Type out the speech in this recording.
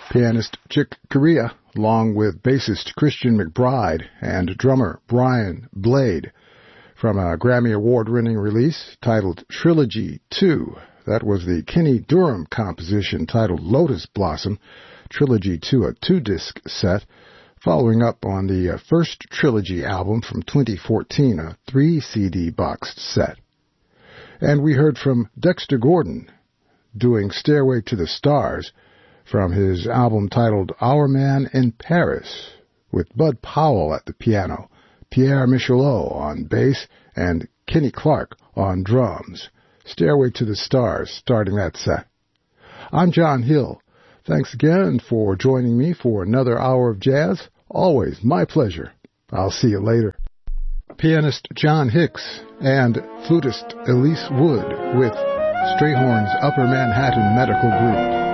Pianist Chick Corea, along with bassist Christian McBride and drummer Brian Blade, from a Grammy Award-winning release titled Trilogy 2. That was the Kenny Durham composition titled Lotus Blossom, Trilogy 2, a 2-disc set, following up on the first Trilogy album from 2014, a 3-CD boxed set. And we heard from Dexter Gordon doing Stairway to the Stars from his album titled Our Man in Paris, with Bud Powell at the piano, Pierre Michelot on bass, and Kenny Clark on drums. Stairway to the Stars, starting that set. I'm John Hill. Thanks again for joining me for another hour of jazz. Always my pleasure. I'll see you later. Pianist John Hicks and flutist Elise Wood with Strayhorn's Upper Manhattan Medical Group.